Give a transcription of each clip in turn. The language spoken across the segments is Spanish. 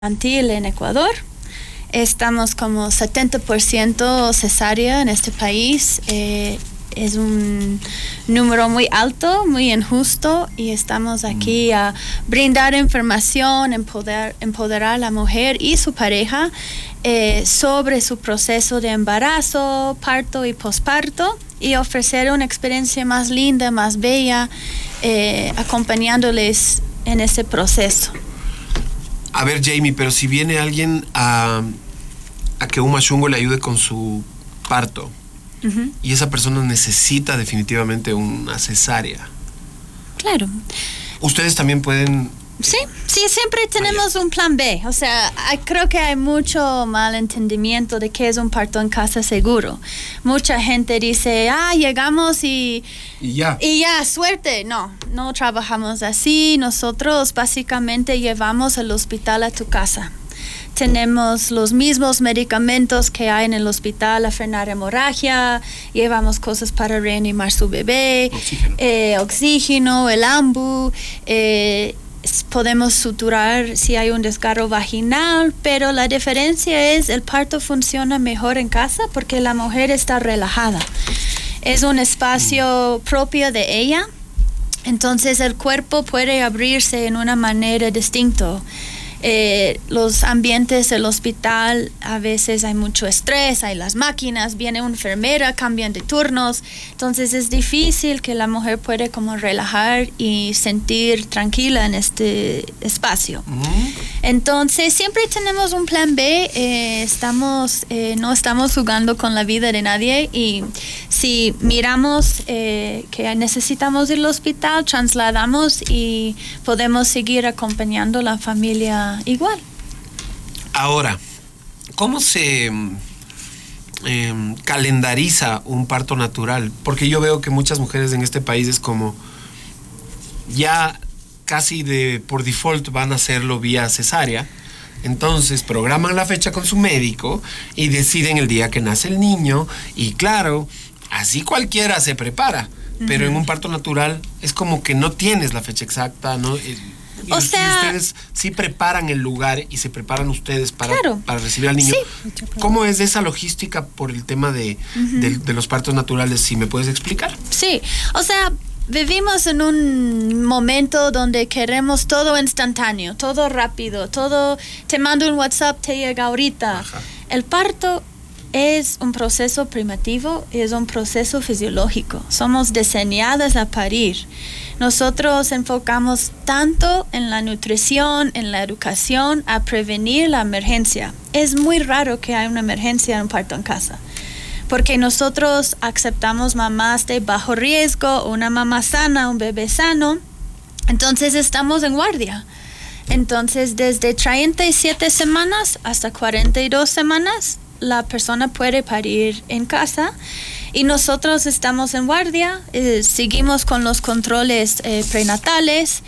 infantil en Ecuador. Estamos como 70% cesárea en este país. Es un número muy alto, muy injusto, y estamos aquí a brindar información, empoderar a la mujer y su pareja sobre su proceso de embarazo, parto y posparto, y ofrecer una experiencia más linda, más bella, acompañándoles en ese proceso. A ver, Jamie, pero si viene alguien a que un machungo le ayude con su parto, uh-huh, y esa persona necesita definitivamente una cesárea. Claro. ¿Ustedes también pueden...? Sí, siempre tenemos un plan B. O sea, creo que hay mucho malentendimiento de qué es un parto en casa seguro. Mucha gente dice, llegamos y ya, suerte. No trabajamos así. Nosotros básicamente llevamos el hospital a tu casa. Tenemos los mismos medicamentos que hay en el hospital a frenar hemorragia, llevamos cosas para reanimar su bebé, oxígeno, el ambu, podemos suturar si hay un desgarro vaginal, pero la diferencia es el parto funciona mejor en casa porque la mujer está relajada. Es un espacio propio de ella, entonces el cuerpo puede abrirse en una manera distinta. Los ambientes del hospital, a veces hay mucho estrés, hay las máquinas, viene una enfermera, cambian de turnos, entonces es difícil que la mujer puede como relajar y sentir tranquila en este espacio. Entonces siempre tenemos un plan B, no estamos jugando con la vida de nadie, y si miramos que necesitamos ir al hospital, trasladamos y podemos seguir acompañando a la familia igual. Ahora, ¿cómo se calendariza un parto natural? Porque yo veo que muchas mujeres en este país es como ya casi por default van a hacerlo vía cesárea. Entonces programan la fecha con su médico y deciden el día que nace el niño, y claro, así cualquiera se prepara, uh-huh, pero en un parto natural es como que no tienes la fecha exacta, ¿no? O sea, ustedes sí preparan el lugar y se preparan ustedes para recibir al niño. Sí. ¿Cómo es esa logística por el tema de los partos naturales? ¿Si me puedes explicar? Sí, o sea, vivimos en un momento donde queremos todo instantáneo, todo rápido, todo, te mando un WhatsApp, te llega ahorita. Ajá. El parto es un proceso primitivo, es un proceso fisiológico. Somos diseñadas a parir. Nosotros enfocamos tanto en la nutrición, en la educación, a prevenir la emergencia. Es muy raro que haya una emergencia en un parto en casa, porque nosotros aceptamos mamás de bajo riesgo, una mamá sana, un bebé sano. Entonces estamos en guardia. Entonces desde 37 semanas hasta 42 semanas, la persona puede parir en casa, y nosotros estamos en guardia, seguimos con los controles prenatales,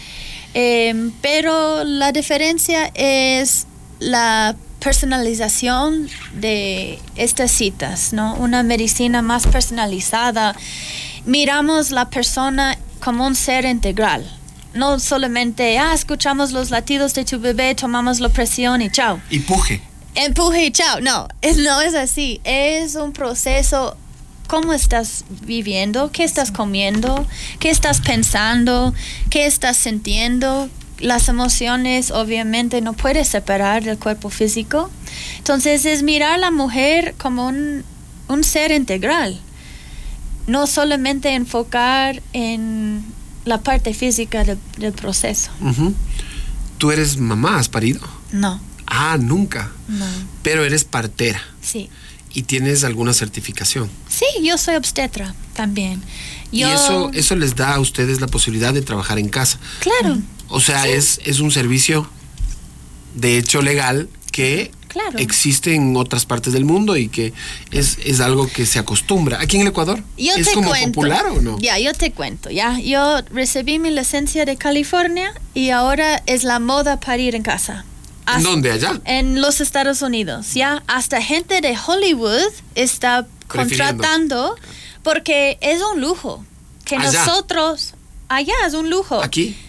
pero la diferencia es la personalización de estas citas, ¿no? Una medicina más personalizada. Miramos la persona como un ser integral. No solamente, escuchamos los latidos de tu bebé, tomamos la presión y chao. Empuje y chao. No es así. Es un proceso. ¿Cómo estás viviendo? ¿Qué estás comiendo? ¿Qué estás pensando? ¿Qué estás sintiendo? Las emociones obviamente no puedes separar del cuerpo físico. Entonces es mirar a la mujer como un ser integral. No solamente enfocar en la parte física del proceso. Uh-huh. ¿Tú eres mamá? ¿Has parido? No. Nunca. No. Pero eres partera. Sí. ¿Y tienes alguna certificación? Sí, yo soy obstetra también. Y eso les da a ustedes la posibilidad de trabajar en casa. Claro. O sea, sí, es un servicio de hecho legal que existe en otras partes del mundo y que es algo que se acostumbra. ¿Aquí en el Ecuador es como popular o no? Yo te cuento. Yo recibí mi licencia de California y ahora es la moda parir en casa. ¿En dónde? ¿Allá? En los Estados Unidos, hasta gente de Hollywood está contratando, porque es un lujo que allá. Nosotros, allá es un lujo. ¿Aquí?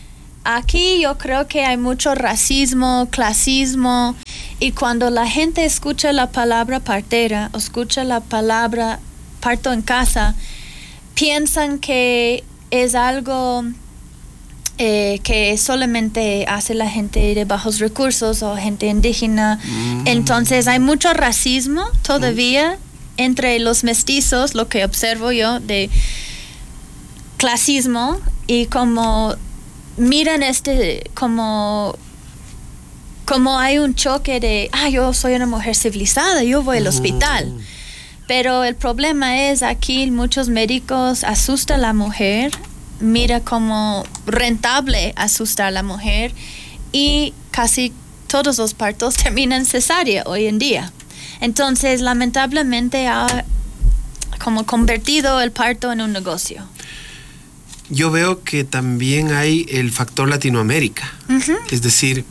Aquí yo creo que hay mucho racismo, clasismo, y cuando la gente escucha la palabra partera o escucha la palabra parto en casa, piensan que es algo que solamente hace la gente de bajos recursos o gente indígena. Entonces hay mucho racismo todavía entre los mestizos, lo que observo yo de clasismo, y como miran como hay un choque de yo soy una mujer civilizada, yo voy al hospital. Pero el problema es aquí muchos médicos asustan a la mujer, mira como rentable asustar a la mujer, y casi todos los partos terminan cesárea hoy en día. Entonces lamentablemente ha como convertido el parto en un negocio. Yo veo que también hay el factor Latinoamérica. Es decir,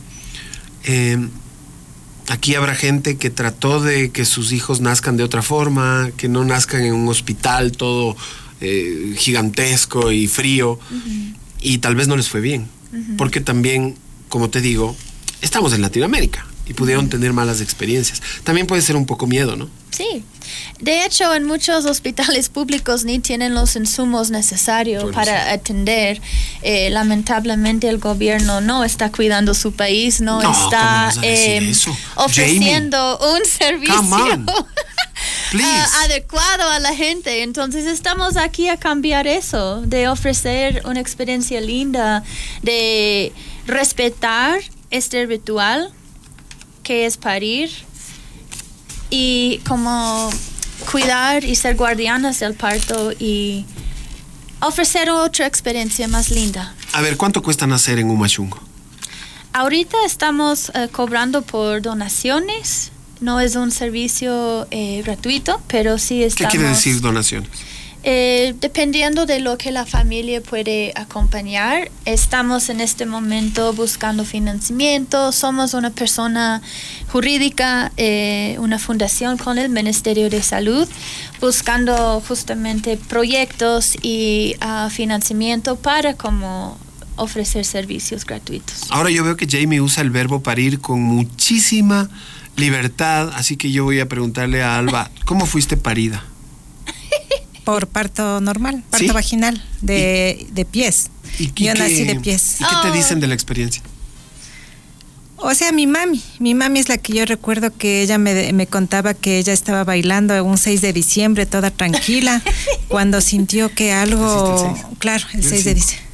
aquí habrá gente que trató de que sus hijos nazcan de otra forma, que no nazcan en un hospital todo gigantesco y frío, y tal vez no les fue bien, porque también, como te digo, estamos en Latinoamérica y pudieron tener malas experiencias. También puede ser un poco miedo, ¿no? Sí. De hecho, en muchos hospitales públicos ni tienen los insumos necesarios para atender. Lamentablemente el gobierno no está cuidando su país, no está ofreciendo un servicio adecuado a la gente. Entonces estamos aquí a cambiar eso, de ofrecer una experiencia linda, de respetar este ritual que es parir, y como cuidar y ser guardianas del parto y ofrecer otra experiencia más linda. A ver, ¿cuánto cuesta nacer en Humachungo? Ahorita estamos cobrando por donaciones. No es un servicio gratuito, pero sí estamos... ¿Qué quiere decir donaciones? Dependiendo de lo que la familia puede acompañar. Estamos en este momento buscando financiamiento. Somos una persona jurídica, una fundación con el Ministerio de Salud, buscando justamente proyectos y financiamiento para como ofrecer servicios gratuitos. Ahora yo veo que Jamie usa el verbo parir con muchísima libertad, así que yo voy a preguntarle a Alba, ¿cómo fuiste parida? Por parto normal, parto vaginal, de pies. Yo nací de pies. ¿Y qué te dicen de la experiencia? O sea, mi mami es la que yo recuerdo que ella me contaba que ella estaba bailando un 6 de diciembre toda tranquila, cuando sintió que algo... Claro, el 6 de diciembre.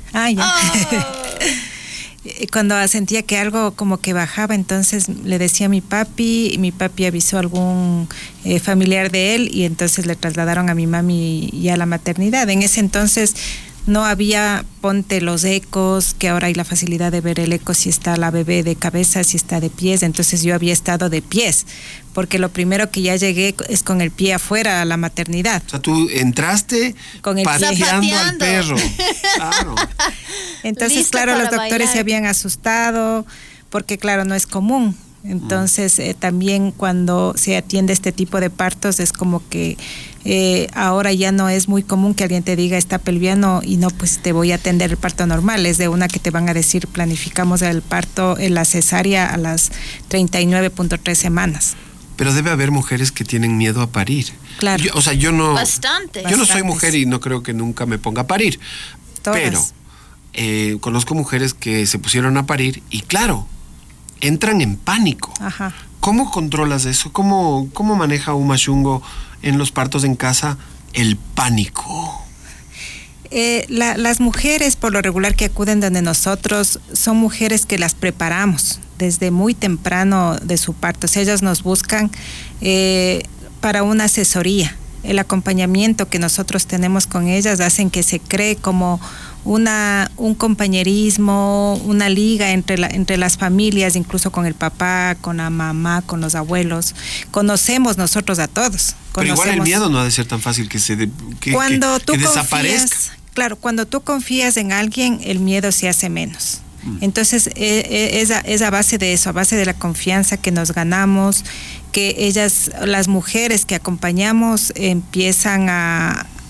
Cuando sentía que algo como que bajaba, entonces le decía a mi papi avisó a algún familiar de él, y entonces le trasladaron a mi mami ya a la maternidad. En ese entonces no había, ponte los ecos, que ahora hay la facilidad de ver el eco si está la bebé de cabeza, si está de pies. Entonces yo había estado de pies, porque lo primero que ya llegué es con el pie afuera a la maternidad. O sea, tú entraste con el pateando al perro. Claro. Entonces, Lista claro, los para doctores bailar. se habían asustado, porque claro, no es común. Entonces, también cuando se atiende este tipo de partos es como que ahora ya no es muy común que alguien te diga está pelviano y no, pues te voy a atender el parto normal. Es de una que te van a decir planificamos el parto, la cesárea a las 39.3 semanas. Pero debe haber mujeres que tienen miedo a parir. Claro. Yo no... Bastante. Yo no soy mujer y no creo que nunca me ponga a parir. Todas. Pero conozco mujeres que se pusieron a parir y claro, entran en pánico. Ajá. ¿Cómo controlas eso? ¿Cómo maneja Humachungo en los partos en casa el pánico? Las mujeres por lo regular que acuden donde nosotros son mujeres que las preparamos desde muy temprano de su parto. O sea, ellas nos buscan para una asesoría. El acompañamiento que nosotros tenemos con ellas hacen que se cree como un compañerismo, una liga entre las familias, incluso con el papá, con la mamá, con los abuelos. Conocemos nosotros a todos. Pero igual el miedo no ha de ser tan fácil que desaparezca. Claro, cuando tú confías en alguien, el miedo se hace menos. Entonces, es a base de eso, a base de la confianza que nos ganamos, que ellas, las mujeres que acompañamos, empiezan a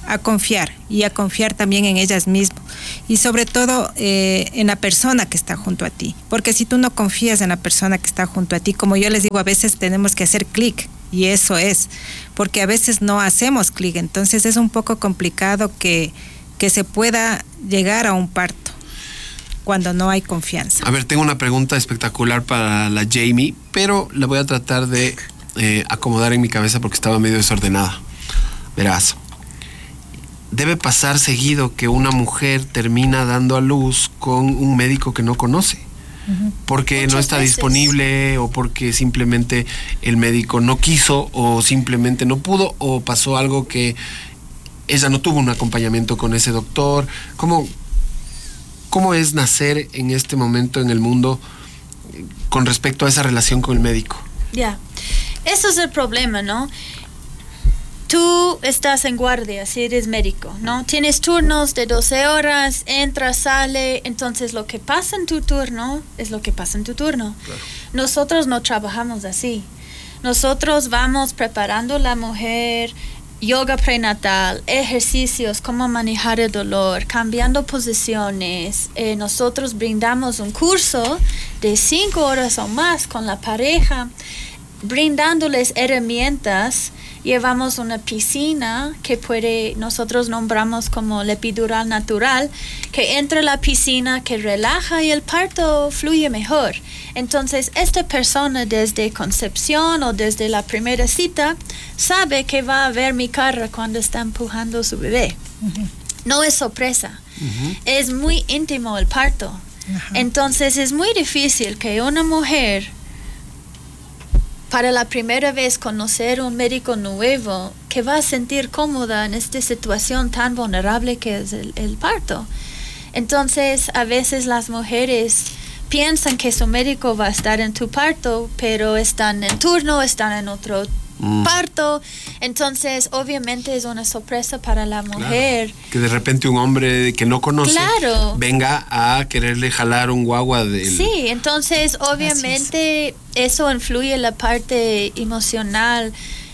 confiar y a confiar también en ellas mismas y sobre todo en la persona que está junto a ti, porque si tú no confías en la persona que está junto a ti, como yo les digo, a veces tenemos que hacer clic y eso es, porque a veces no hacemos clic, entonces es un poco complicado que se pueda llegar a un parto cuando no hay confianza. A ver, tengo una pregunta espectacular para la Jamie, pero la voy a tratar de acomodar en mi cabeza porque estaba medio desordenada. Verás, debe pasar seguido que una mujer termina dando a luz con un médico que no conoce, porque Muchas no está veces. disponible o porque simplemente el médico no quiso o simplemente no pudo o pasó algo que ella no tuvo un acompañamiento con ese doctor. ¿Cómo es nacer en este momento en el mundo con respecto a esa relación con el médico? Ya, eso es el problema, ¿no? Tú estás en guardia, si eres médico, ¿no? Tienes turnos de 12 horas, entra, sale, entonces lo que pasa en tu turno es lo que pasa en tu turno. Claro. Nosotros no trabajamos así. Nosotros vamos preparando la mujer, yoga prenatal, ejercicios, cómo manejar el dolor, cambiando posiciones. Nosotros brindamos un curso de 5 horas o más con la pareja, brindándoles herramientas. Llevamos una piscina que nosotros nombramos como la epidural natural, que entra a la piscina, que relaja y el parto fluye mejor. Entonces, esta persona desde concepción o desde la primera cita sabe que va a ver mi cara cuando está empujando a su bebé. No es sorpresa. Es muy íntimo el parto. Entonces, es muy difícil que una mujer, para la primera vez conocer un médico nuevo, que va a sentir cómoda en esta situación tan vulnerable que es el parto. Entonces, a veces las mujeres piensan que su médico va a estar en tu parto, pero están en turno, están en otro parto. Entonces, obviamente es una sorpresa para la mujer. Claro, que de repente un hombre que no conoce venga a quererle jalar un guagua del... Sí, entonces obviamente eso influye en la parte emocional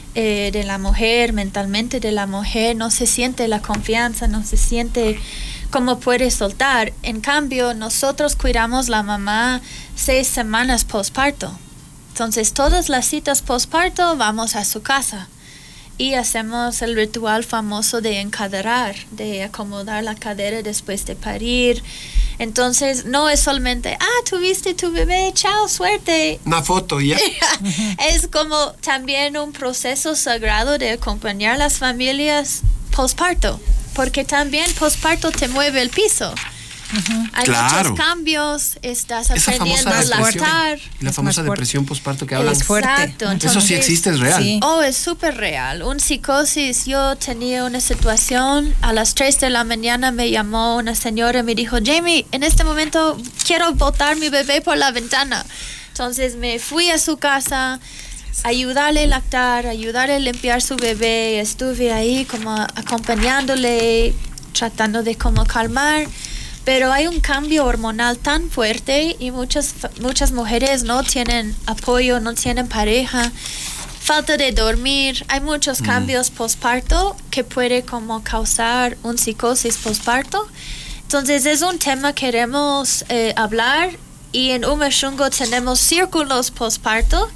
de la mujer, mentalmente de la mujer. No se siente la confianza, no se siente cómo puede soltar. En cambio, nosotros cuidamos la mamá 6 semanas postparto. Entonces, todas las citas postparto vamos a su casa y hacemos el ritual famoso de encaderar, de acomodar la cadera después de parir. Entonces, no es solamente, tuviste tu bebé, chao, suerte. Una foto, ya. Es como también un proceso sagrado de acompañar a las familias postparto, porque también postparto te mueve el piso. Hay muchos cambios, estás aprendiendo a lactar. La famosa depresión postparto que hablan. Es fuerte. Exacto. Entonces, eso sí existe, es real. Sí. Es súper real. Un psicosis, yo tenía una situación, a las 3 de la mañana me llamó una señora y me dijo, Jamie, en este momento quiero botar mi bebé por la ventana. Entonces me fui a su casa, ayudarle a lactar, ayudarle a limpiar su bebé. Estuve ahí como acompañándole, tratando de como calmar. Pero hay un cambio hormonal tan fuerte y muchas mujeres no tienen apoyo, no tienen pareja, falta de dormir. Hay muchos cambios postparto que puede como causar un psicosis postparto. Entonces es un tema que queremos hablar, y en Umashungo tenemos círculos postparto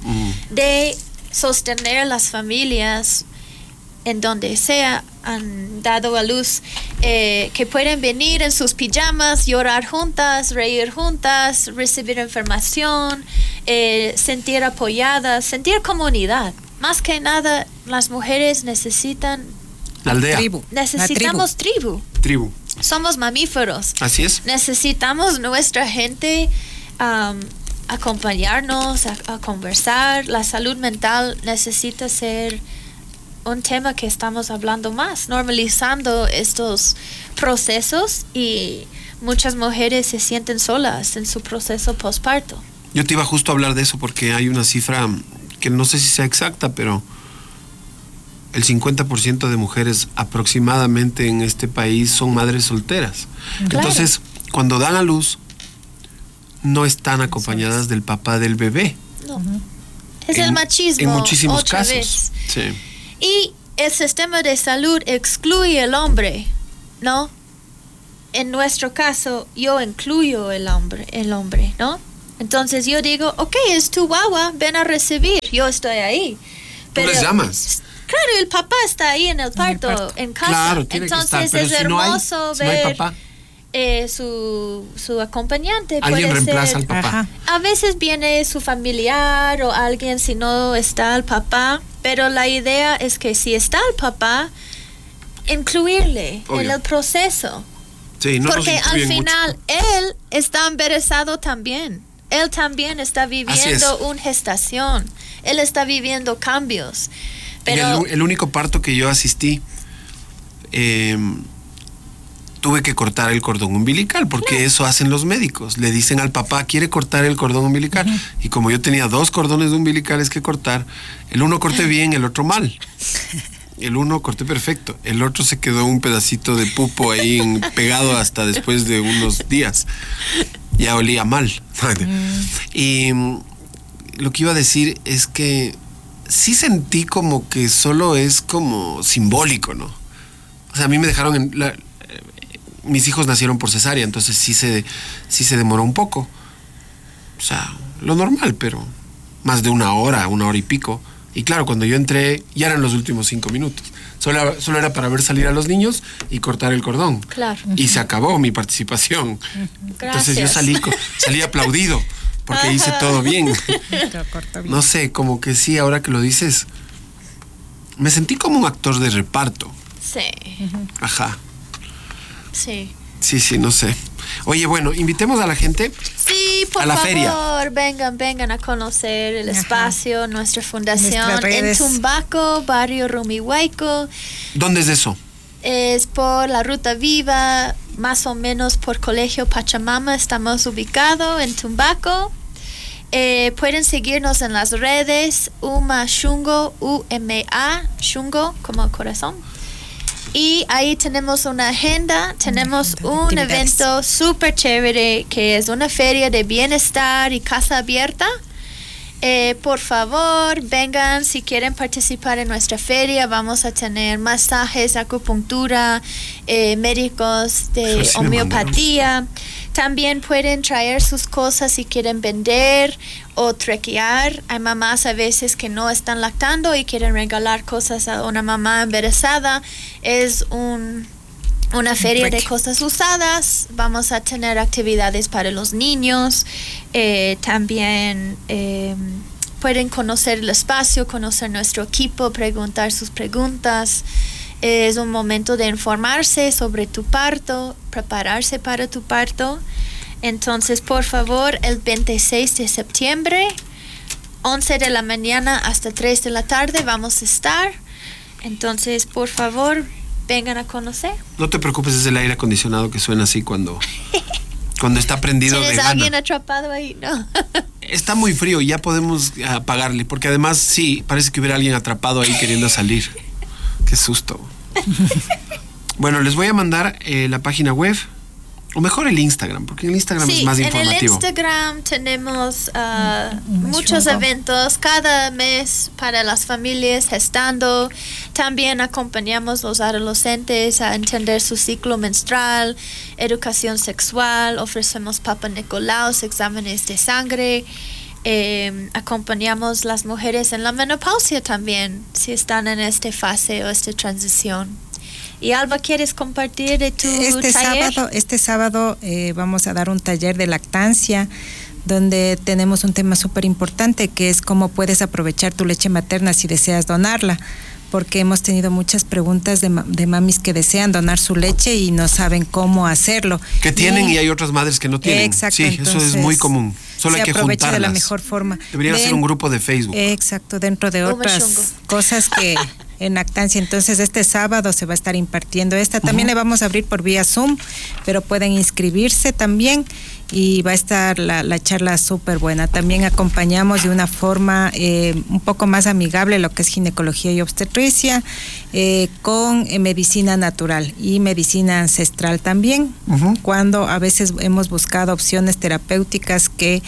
de sostener las familias en donde sea han dado a luz, que pueden venir en sus pijamas, llorar juntas, reír juntas, recibir información, sentir apoyadas, sentir comunidad. Más que nada, las mujeres necesitan la aldea. Necesitamos tribu. Somos mamíferos. Así es. Necesitamos nuestra gente acompañarnos, a conversar. La salud mental necesita ser un tema que estamos hablando más, normalizando estos procesos, y muchas mujeres se sienten solas en su proceso postparto. Yo te iba justo a hablar de eso porque hay una cifra que no sé si sea exacta, pero el 50% de mujeres aproximadamente en este país son madres solteras. Claro. Entonces, cuando dan a luz, no están acompañadas del papá del bebé. No. Es el machismo. En muchísimos casos. Vez. Sí. Y el sistema de salud excluye al hombre, ¿no? En nuestro caso, yo incluyo el hombre, ¿no? Entonces yo digo, ok, es tu guagua, ven a recibir, yo estoy ahí. ¿Tú les llamas? Claro, el papá está ahí en el parto, en casa. Claro, tiene entonces que estar, pero es si hermoso no hay ver papá, su acompañante. alguien puede reemplaza ser, al papá. Ajá. a veces viene su familiar o alguien si no está el papá, pero la idea es que si está el papá, incluirle Obvio. en el proceso. Sí, no Porque nos al incluyen final mucho. él está embarazado también. Él también está viviendo una gestación. Él está viviendo cambios. Pero El único parto que yo asistí, tuve que cortar el cordón umbilical, porque eso hacen los médicos. Le dicen al papá, quiere cortar el cordón umbilical. Y como yo tenía 2 cordones umbilicales que cortar, el uno corté bien, el otro mal. El uno corté perfecto, el otro se quedó un pedacito de pupo ahí pegado hasta después de unos días. Ya olía mal. Y lo que iba a decir es que sí sentí como que solo es como simbólico, ¿no? O sea, a mí me dejaron mis hijos nacieron por cesárea, entonces sí se demoró un poco. O sea, lo normal, pero más de una hora y pico. Y claro, cuando yo entré, ya eran los últimos 5 minutos. Solo era para ver salir a los niños y cortar el cordón. Claro. Y se acabó mi participación. Gracias. Entonces yo salí aplaudido, porque hice todo bien. Lo corto bien. No sé, como que sí, ahora que lo dices, me sentí como un actor de reparto. sí, Ajá. sí. Sí, no sé. Oye, bueno, invitemos a la gente. Sí, por A la favor, feria. vengan a conocer el Ajá. espacio, nuestra fundación Nuestras en redes. Tumbaco, barrio Rumihuayco. ¿Dónde es eso? Es por la Ruta Viva, más o menos por Colegio Pachamama. Estamos ubicados en Tumbaco. Pueden seguirnos en las redes Uma Shungo, UMA Shungo, como corazón. Y ahí tenemos una agenda, tenemos un actividades. evento súper chévere que es una feria de bienestar y casa abierta. Por favor, vengan si quieren participar en nuestra feria. Vamos a tener masajes, acupuntura, médicos de Sí, me homeopatía. También pueden traer sus cosas si quieren vender o trequear. Hay mamás a veces que no están lactando y quieren regalar cosas a una mamá embarazada. Es una feria de trueque. cosas usadas. Vamos a tener actividades para los niños. También pueden conocer el espacio, conocer nuestro equipo, preguntar sus preguntas. Es un momento de informarse sobre tu parto, prepararse para tu parto. Entonces, por favor, el 26 de septiembre, 11 de la mañana hasta 3 de la tarde vamos a estar. Entonces, por favor, vengan a conocer. No te preocupes, es el aire acondicionado que suena así cuando está prendido de ¿Tienes gana. alguien atrapado ahí? No. Está muy frío, ya podemos apagarle, porque además sí, parece que hubiera alguien atrapado ahí queriendo salir. Qué susto. Bueno, les voy a mandar la página web, o mejor el Instagram, porque el Instagram es más informativo. En el Instagram tenemos muchos Shungo. eventos cada mes para las familias gestando. También acompañamos a los adolescentes a entender su ciclo menstrual, educación sexual, ofrecemos Papa Nicolau, exámenes de sangre. Acompañamos las mujeres en la menopausia también, si están en esta fase o esta transición. Y Alba, ¿quieres compartir de tu taller? Este sábado vamos a dar un taller de lactancia donde tenemos un tema súper importante que es cómo puedes aprovechar tu leche materna si deseas donarla, porque hemos tenido muchas preguntas de mamis que desean donar su leche y no saben cómo hacerlo. Que tienen y hay otras madres que no tienen. Exacto, sí, eso es muy común. Solo hay que aprovecha juntarlas. de la mejor forma. Deberían hacer un grupo de Facebook. Exacto, dentro de otras Shungo. cosas que en lactancia. Entonces este sábado se va a estar impartiendo esta. También le vamos a abrir por vía Zoom, pero pueden inscribirse también y va a estar la charla súper buena. También acompañamos de una forma un poco más amigable lo que es ginecología y obstetricia con medicina natural y medicina ancestral también, cuando a veces hemos buscado opciones terapéuticas que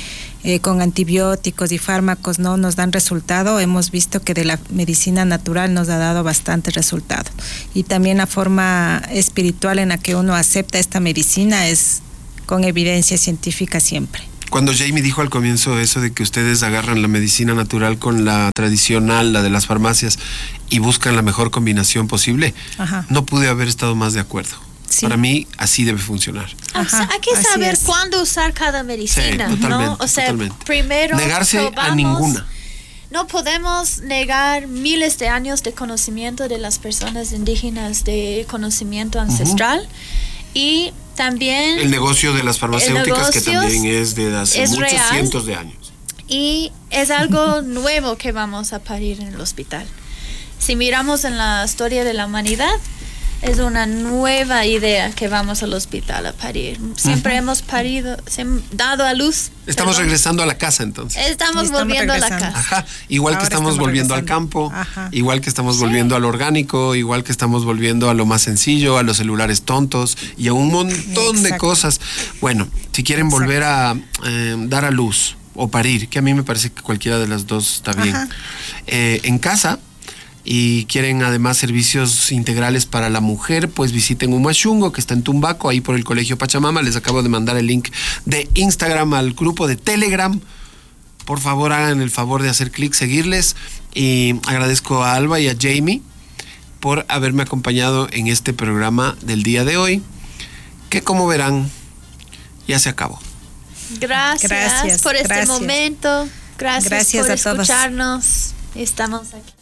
con antibióticos y fármacos no nos dan resultado, hemos visto que de la medicina natural nos ha dado bastante resultado. Y también la forma espiritual en la que uno acepta esta medicina es con evidencia científica siempre. Cuando Jamie dijo al comienzo eso de que ustedes agarran la medicina natural con la tradicional, la de las farmacias, y buscan la mejor combinación posible, Ajá. no pude haber estado más de acuerdo. Sí. Para mí, así debe funcionar. Ajá, hay que saber así es. cuándo usar cada medicina, Sí, totalmente, ¿no? O sea, totalmente. primero Negarse a probamos. ninguna. No podemos negar miles de años de conocimiento de las personas indígenas, de conocimiento ancestral. Y también El negocio de las farmacéuticas, que negocio también es de hace es muchos real. cientos de años. Y es algo nuevo que vamos a parir en el hospital. Si miramos en la historia de la humanidad, es una nueva idea que vamos al hospital a parir. Siempre hemos parido, dado a luz. Estamos perdón. regresando a la casa entonces. Estamos volviendo regresando. a la casa. Ajá, igual que Ahora estamos estamos volviendo al regresando. campo, Ajá. igual que estamos volviendo al orgánico, igual que estamos volviendo a lo más sencillo, a los celulares tontos y a un montón de Exacto. cosas. Bueno, si quieren volver a dar a luz o parir, que a mí me parece que cualquiera de las dos está bien, Ajá. en casa, y quieren además servicios integrales para la mujer, pues visiten Humashungo, que está en Tumbaco, ahí por el Colegio Pachamama. Les acabo de mandar el link de Instagram al grupo de Telegram. Por favor, hagan el favor de hacer clic, seguirles, y agradezco a Alba y a Jamie por haberme acompañado en este programa del día de hoy, que como verán, ya se acabó. Gracias por este gracias. momento. Gracias por a todos. escucharnos. Estamos aquí.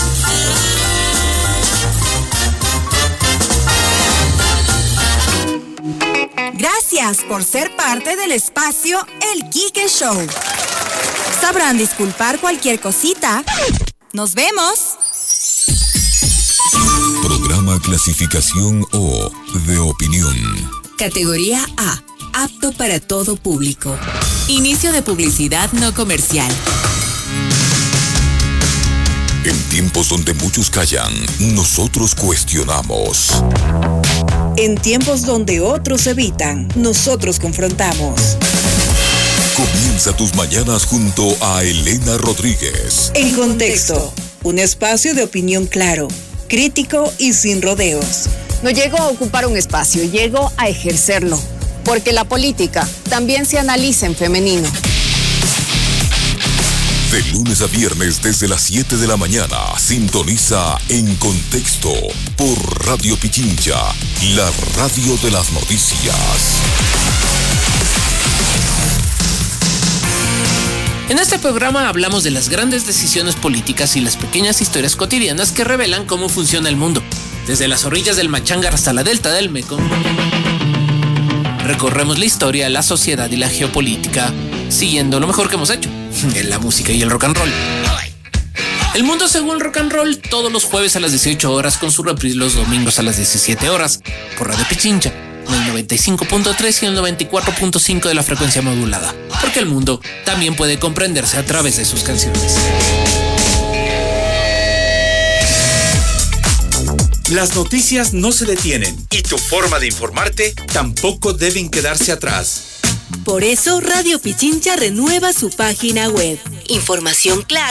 Gracias por ser parte del espacio El Quique Show. Sabrán disculpar cualquier cosita. ¡Nos vemos! Programa clasificación O de opinión. Categoría A. Apto para todo público. Inicio de publicidad no comercial. En tiempos donde muchos callan, nosotros cuestionamos. En tiempos donde otros evitan, nosotros confrontamos. Comienza tus mañanas junto a Elena Rodríguez. En Contexto, un espacio de opinión claro, crítico y sin rodeos. No llego a ocupar un espacio, llego a ejercerlo, porque la política también se analiza en femenino. De lunes a viernes desde las 7 de la mañana, sintoniza En Contexto por Radio Pichincha, la radio de las noticias. En este programa hablamos de las grandes decisiones políticas y las pequeñas historias cotidianas que revelan cómo funciona el mundo. Desde las orillas del Machangar hasta la delta del Mekong, recorremos la historia, la sociedad y la geopolítica, siguiendo lo mejor que hemos hecho, la música y el rock and roll. El mundo según rock and roll, todos los jueves a las 18 horas con su reprise los domingos a las 17 horas, por Radio Pichincha, en el 95.3 y el 94.5 de la frecuencia modulada, porque el mundo también puede comprenderse a través de sus canciones. Las noticias no se detienen y tu forma de informarte tampoco deben quedarse atrás. Por eso Radio Pichincha renueva su página web. Información clara